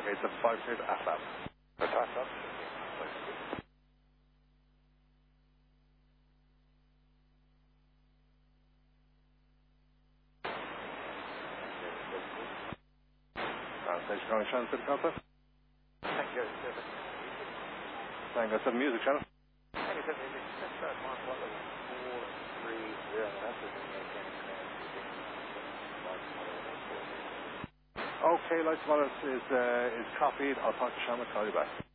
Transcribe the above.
Stargate 750 AFAB. AFAB. Station calling Shannon City Council. Tango 7. Tango 7 Music Channel. Tango 7 Music. That's about 430. That's the Okay, Lights Wallace is copied. I'll talk to Shannon. Call you back.